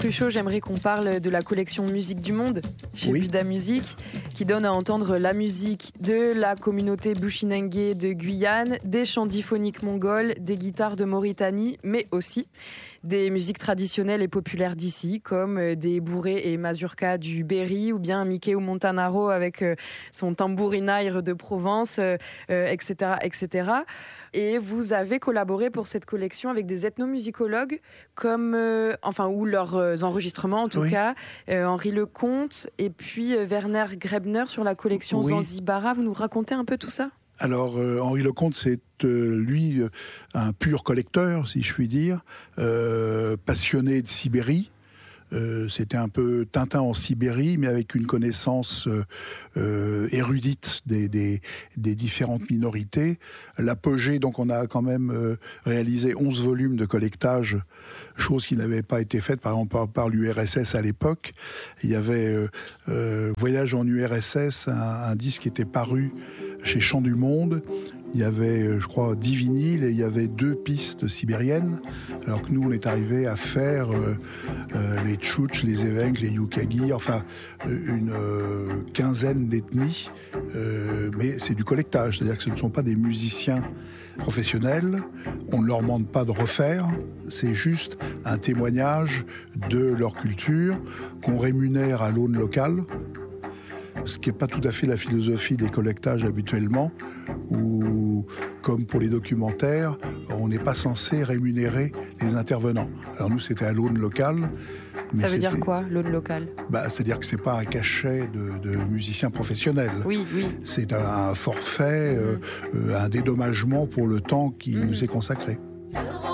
Cruchot, j'aimerais qu'on parle de la collection Musique du Monde chez Buda Musique, qui donne à entendre la musique de la communauté Bushinengue de Guyane, des chants diphoniques mongols, des guitares de Mauritanie, mais aussi des musiques traditionnelles et populaires d'ici, comme des bourrées et mazurkas du Berry, ou bien Mickey ou Montanaro avec son tambourinaire de Provence, etc., etc. Et vous avez collaboré pour cette collection avec des ethnomusicologues, ou leurs enregistrements en tout cas, Henri Lecomte et puis Werner Grebner sur la collection Zanzibara. Vous nous racontez un peu tout ça ? Alors, Henri Lecomte, c'est lui un pur collecteur, si je puis dire, passionné de Sibérie. C'était un peu Tintin en Sibérie, mais avec une connaissance érudite des différentes minorités. L'apogée, donc on a quand même réalisé 11 volumes de collectage, chose qui n'avait pas été faite par exemple par l'URSS à l'époque. Il y avait Voyage en URSS, un disque qui était paru chez Chants du Monde. Il y avait, je crois, 10 vinyles et il y avait 2 pistes sibériennes, alors que nous, on est arrivé à faire les Tchouchtches, les Evenks, les Yukagi, enfin, une quinzaine d'ethnies, mais c'est du collectage, c'est-à-dire que ce ne sont pas des musiciens professionnels, on ne leur demande pas de refaire, c'est juste un témoignage de leur culture qu'on rémunère à l'aune locale, ce qui n'est pas tout à fait la philosophie des collectages habituellement, où, comme pour les documentaires, on n'est pas censé rémunérer les intervenants. Alors nous, c'était à l'aune locale. Ça veut dire quoi, l'aune locale ? C'est-à-dire que ce n'est pas un cachet de musiciens professionnels. Oui. C'est un forfait, un dédommagement pour le temps qui nous est consacré.